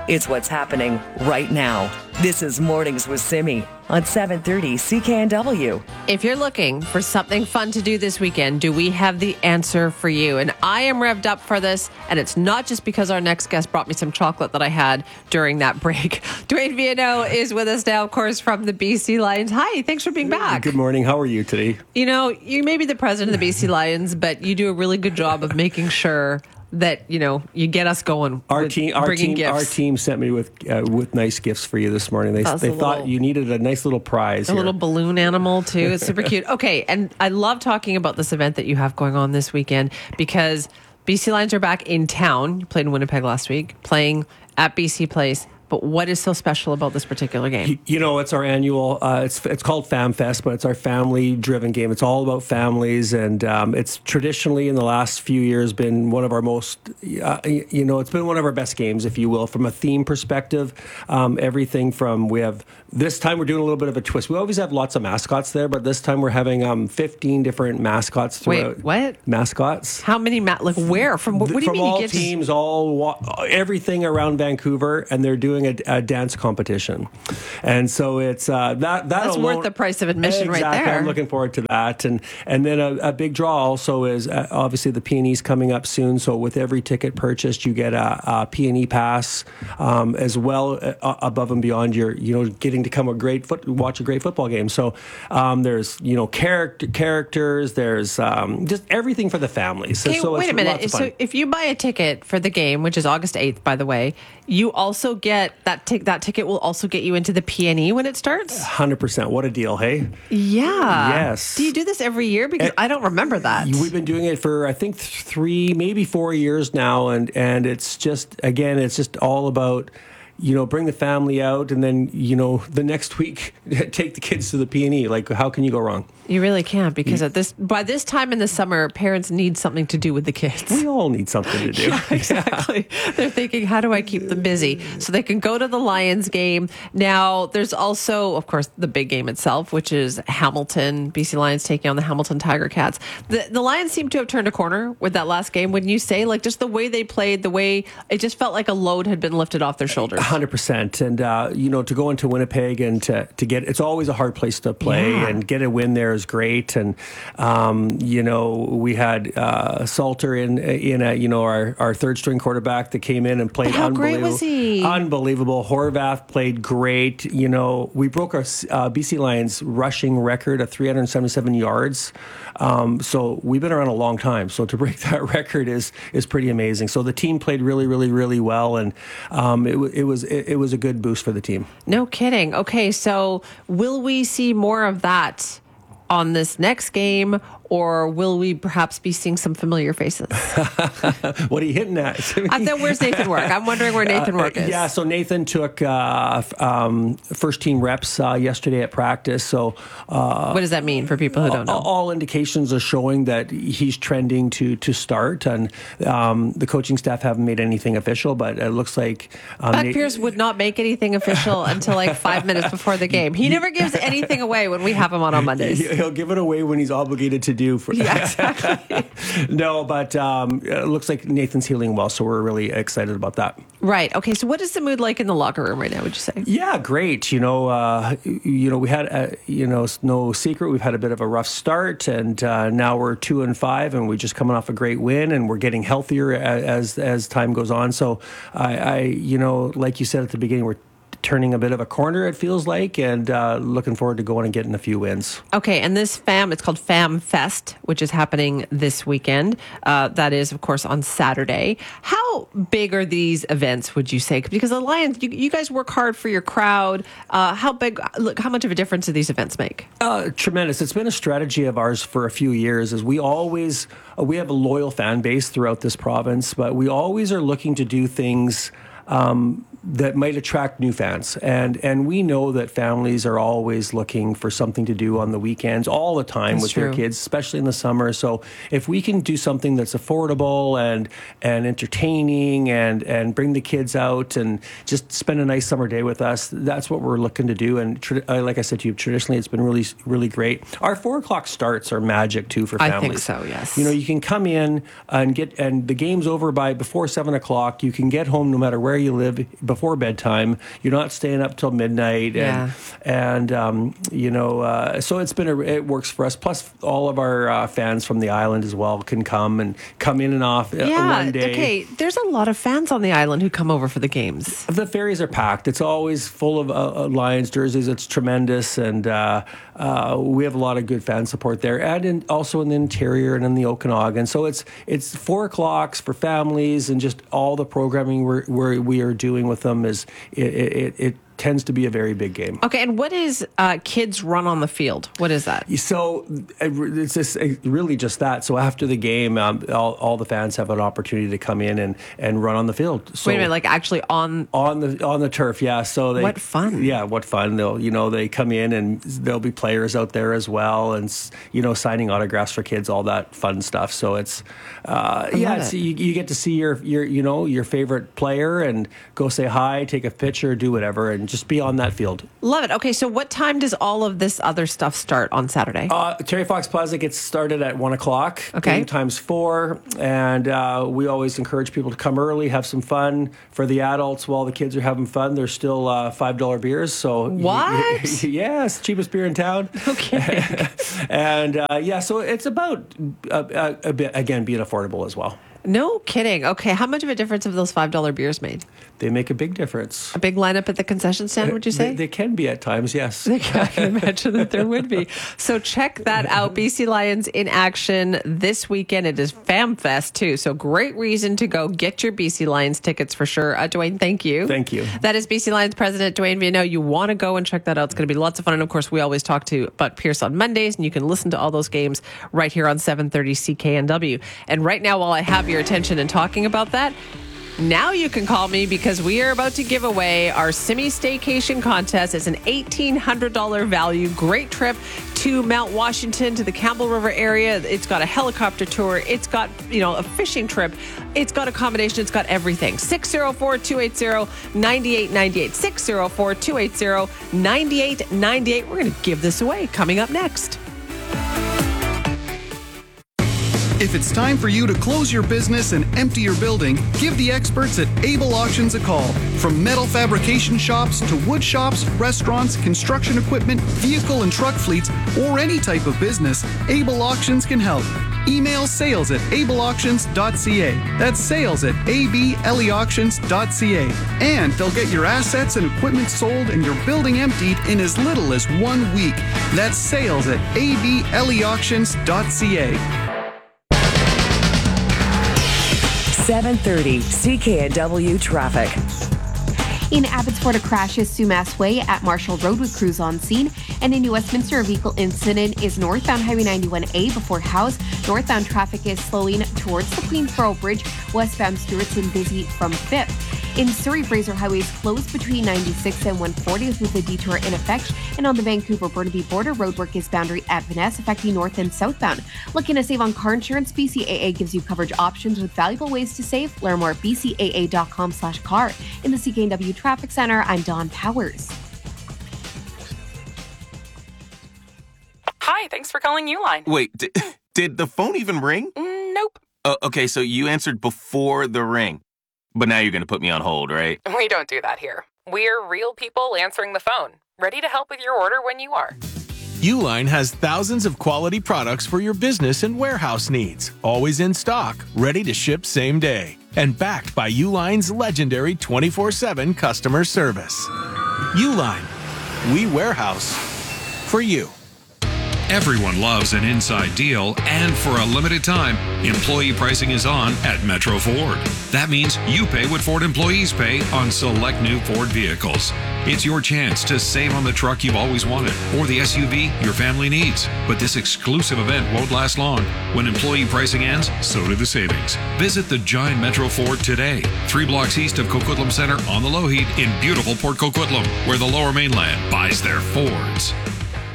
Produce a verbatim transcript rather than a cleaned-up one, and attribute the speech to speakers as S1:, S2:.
S1: It's what's happening right now. This is Mornings with Simi on seven thirty C K N W.
S2: If you're looking for something fun to do this weekend, do we have the answer for you? And I am revved up for this, and it's not just because our next guest brought me some chocolate that I had during that break. Dwayne Viano is with us now, of course, from the B C Lions. Hi, thanks for being back.
S3: Good morning. How are you today?
S2: You know, you may be the president of the B C Lions, but you do a really good job of making sure that, you know, you get us going.
S3: Our team, our team,
S2: gifts.
S3: our team sent me with uh, with nice gifts for you this morning. They, they
S2: little,
S3: thought you needed a nice little prize.
S2: A
S3: here.
S2: little balloon animal too. It's super cute. Okay, and I love talking about this event that you have going on this weekend because B C Lions are back in town. You played in Winnipeg last week, playing at B C Place. But what is so special about this particular game?
S3: You, you know, it's our annual, uh, it's it's called Fam Fest, but it's our family-driven game. It's all about families, and um, it's traditionally in the last few years been one of our most, uh, you know, it's been one of our best games, if you will, from a theme perspective. Um, everything from, we have, this time we're doing a little bit of a twist. We always have lots of mascots there, but this time we're having um, fifteen different mascots throughout.
S2: Wait, what?
S3: Mascots.
S2: How many, ma- like where? From what, what do you
S3: from
S2: mean?
S3: all
S2: you get
S3: teams,
S2: to...
S3: all everything around Vancouver, and they're doing a, a dance competition, and so it's uh, that that
S2: that's
S3: alone,
S2: worth the price of admission,
S3: exactly,
S2: right there.
S3: I'm looking forward to that, and and then a, a big draw also is uh, obviously the P and E's coming up soon. So with every ticket purchased, you get a, a P and E pass um, as well uh, above and beyond your you know getting to come a great foot watch a great football game. So um, there's you know character characters, there's um, just everything for the families. So,
S2: okay,
S3: so
S2: wait
S3: it's
S2: a minute.
S3: lots of fun.
S2: So if you buy a ticket for the game, which is August eighth, by the way, you also get that ticket. That ticket will also get you into the P and E when it starts?
S3: one hundred percent. What a deal, hey?
S2: Yeah.
S3: Yes.
S2: Do you do this every year? Because I don't remember that.
S3: We've been doing it for, I think, three, maybe four years now. And, and it's just, again, it's just all about, you know, bring the family out. And then, you know, the next week, take the kids to the P and E. Like, how can you go wrong?
S2: You really can't, because at this by this time in the summer, parents need something to do with the kids.
S3: We all need something to do.
S2: Yeah, exactly. Yeah. They're thinking, how do I keep them busy? So they can go to the Lions game. Now, there's also, of course, the big game itself, which is Hamilton, B C Lions taking on the Hamilton Tiger Cats. The, the Lions seem to have turned a corner with that last game, wouldn't you say? Like, just the way they played, the way it just felt like a load had been lifted off their shoulders.
S3: one hundred percent. And, uh, you know, to go into Winnipeg and to, to get, it's always a hard place to play, yeah. and get a win there is great. And, um, you know, we had uh, Salter in, in a, you know, our, our third string quarterback that came in and played
S2: How
S3: unbelievable.
S2: great was he?
S3: Unbelievable. Horvath played great. You know, we broke our uh, B C Lions rushing record of three hundred seventy-seven yards. Um, so we've been around a long time. So to break that record is is pretty amazing. So the team played really, really, really well, and um, it, it was it, it was a good boost for the team.
S2: No kidding. Okay, so will we see more of that on this next game, or will we perhaps be seeing some familiar faces?
S3: What are you hitting at?
S2: I thought, where's Nathan Work? I'm wondering where Nathan Work is.
S3: Uh, yeah, so Nathan took uh, um, first team reps uh, yesterday at practice. So, uh,
S2: what does that mean for people who don't know?
S3: All indications are showing that he's trending to to start, and um, the coaching staff haven't made anything official, but it looks like um,
S2: Buck
S3: Nate-
S2: Pierce would not make anything official until like five minutes before the game. He never gives anything away when we have him on on Mondays.
S3: He'll give it away when he's obligated to do. For
S2: yeah, exactly.
S3: No, but um, it looks like Nathan's healing well, so we're really excited about that.
S2: Right. Okay. So, what is the mood like in the locker room right now? Would you say?
S3: Yeah, great. You know, uh, you know, we had, a, you know, it's no secret, we've had a bit of a rough start, and uh, now we're two and five, and we're just coming off a great win, and we're getting healthier as as time goes on. So, I, I you know, like you said at the beginning, we're turning a bit of a corner, it feels like, and uh, looking forward to going and getting a few wins.
S2: Okay, and this FAM, it's called FAM Fest, which is happening this weekend. Uh, that is, of course, on Saturday. How big are these events, would you say? Because the Lions, you, you guys work hard for your crowd. Uh, how big, look, how much of a difference do these events make?
S3: Uh, tremendous. It's been a strategy of ours for a few years, is we always, uh, we have a loyal fan base throughout this province, but we always are looking to do things um, that might attract new fans. And and we know that families are always looking for something to do on the weekends all the time. That's with true. Their kids, especially in the summer. So if we can do something that's affordable and and entertaining and, and bring the kids out and just spend a nice summer day with us, that's what we're looking to do. And tra- like I said to you, traditionally it's been really, really great. Our four o'clock starts are magic too for families.
S2: I think so, yes.
S3: You know, you can come in and get, and the game's over by before seven o'clock. You can get home no matter where you live, before bedtime. You're not staying up till midnight, and
S2: Yeah.
S3: and um, you know, uh, so it's been a, it works for us. Plus, all of our uh, fans from the island as well can come and come in and off uh,
S2: Yeah.
S3: one day.
S2: Okay. There's a lot of fans on the island who come over for the games.
S3: The ferries are packed. It's always full of uh, Lions jerseys. It's tremendous, and uh, uh, we have a lot of good fan support there, and in, also in the interior and in the Okanagan. So it's it's four o'clocks for families, and just all the programming we're, we're we are doing with them is it, it, it tends to be a very big game.
S2: Okay. And what is uh, Kids Run on the Field? What is that?
S3: So it's just really just that. So after the game, um, all, all the fans have an opportunity to come in and, and run on the field. So
S2: Wait a minute, like actually on
S3: on the on the turf, yeah. So they,
S2: What fun.
S3: Yeah, what fun. They'll you know they come in and there'll be players out there as well, and you know signing autographs for kids, all that fun stuff. So it's uh, yeah,
S2: love
S3: it's,
S2: it.
S3: you, you get to see your your you know your favorite player and go say hi, take a picture, do whatever, and just be on that field.
S2: Love it. Okay, so what time does all of this other stuff start on Saturday?
S3: Uh, Terry Fox Plaza gets started at one o'clock.
S2: Okay.
S3: Game time's four, and uh, we always encourage people to come early, have some fun. For the adults, while the kids are having fun, there's still uh, five dollar beers. So
S2: What?
S3: yes, cheapest beer in town.
S2: Okay.
S3: and uh, yeah, so it's about uh, uh, a bit again being affordable as well.
S2: No kidding. Okay, how much of a difference have those five dollar beers made?
S3: They make a big difference.
S2: A big lineup at the concession stand, would you say?
S3: They, they can be at times, yes.
S2: I can imagine that there would be. So check that out. B C Lions in action this weekend. It is FamFest too. So great reason to go get your B C Lions tickets for sure. Uh, Dwayne, thank you.
S3: Thank you.
S2: That is B C Lions President Dwayne Vienno. You want to go and check that out. It's going to be lots of fun. And of course, we always talk to Buck Pierce on Mondays, and you can listen to all those games right here on seven thirty C K N W. And right now, while I have your attention and talking about that, now you can call me because we are about to give away our Simi Staycation contest. It's an eighteen hundred dollars value. Great trip to Mount Washington, to the Campbell River area. It's got a helicopter tour. It's got, you know, a fishing trip. It's got accommodation. It's got everything. six oh four, two eight zero, nine eight nine eight. six oh four, two eight zero, nine eight nine eight. We're going to give this away coming up next.
S4: If it's time for you to close your business and empty your building, give the experts at Able Auctions a call. From metal fabrication shops to wood shops, restaurants, construction equipment, vehicle and truck fleets, or any type of business, Able Auctions can help. Email sales at able auctions dot c a. That's sales at able auctions dot c a. And they'll get your assets and equipment sold and your building emptied in as little as one week. That's sales at able auctions dot c a.
S1: seven thirty C K N W traffic.
S5: In Abbotsford, a crash is Sumas Way at Marshall Road with crews on scene. And in New Westminster, a vehicle incident is northbound Highway ninety-one A before House. Northbound traffic is slowing towards the Queensboro Bridge. Westbound Stewartson busy from fifth. In Surrey, Fraser Highway is closed between ninety-six and one fortieth with a detour in effect. And on the Vancouver-Burnaby border, roadwork is boundary at Vanessa affecting north and southbound. Looking to save on car insurance? B C A A gives you coverage options with valuable ways to save. Learn more at b c a a dot com slash car. In the C K N W Traffic Center, I'm Dawn Powers.
S6: Hi, thanks for calling Uline.
S7: Wait, did, did the phone even ring?
S6: Mm, nope.
S7: Uh, okay, so you answered before the ring. But now you're going to put me on hold, right?
S6: We don't do that here. We're real people answering the phone, ready to help with your order when you are.
S8: Uline has thousands of quality products for your business and warehouse needs, always in stock, ready to ship same day, and backed by Uline's legendary twenty-four seven customer service. Uline, we warehouse for you.
S9: Everyone loves an inside deal, and for a limited time, employee pricing is on at Metro Ford. That means you pay what Ford employees pay on select new Ford vehicles. It's your chance to save on the truck you've always wanted or the S U V your family needs. But this exclusive event won't last long. When employee pricing ends, so do the savings. Visit the giant Metro Ford today, three blocks east of Coquitlam Center on the Lougheed in beautiful Port Coquitlam, where the Lower Mainland buys their Fords.